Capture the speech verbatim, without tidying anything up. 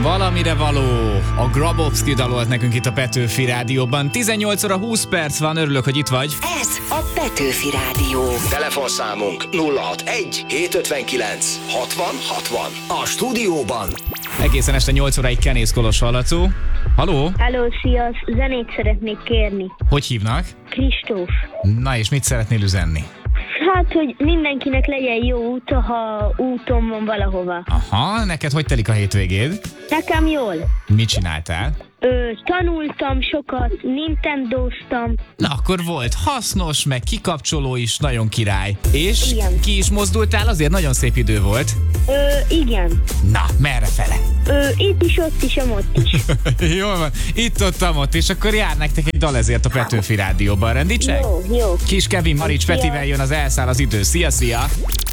Valamire való. A Grabowski dalolt nekünk itt a Petőfi Rádióban. tizennyolc óra húsz perc van, örülök, hogy itt vagy. Ez a Petőfi Rádió. Telefonszámunk nulla hatvanegy hétszázötvenkilenc hatvan hatvan. A stúdióban Egészen este nyolc óráig Kenész Kolos Halacó. Haló? Hello, szia! Zenét szeretnék kérni. Hogy hívnak? Kristóf. Na és mit szeretnél üzenni? Hát, hogy mindenkinek legyen jó út, ha úton van valahova. Aha, neked hogy telik a hétvégéd? Nekem jól. Mit csináltál? Ö, tanultam sokat, Nintendóztam. Na akkor volt hasznos, meg kikapcsoló is, nagyon király. És Igen. ki is mozdultál, azért nagyon szép idő volt. Ö, igen. Na, merre fele? Ö, itt is, ott is, amott is. Jól van, itt ott, ott, és akkor jár nektek egy dal ezért a Petőfi Rádióban, rendicsek? Jó, jó. Kis Kevin Marics Szia. Petivel jön az Elszáll az idő. Szia, szia!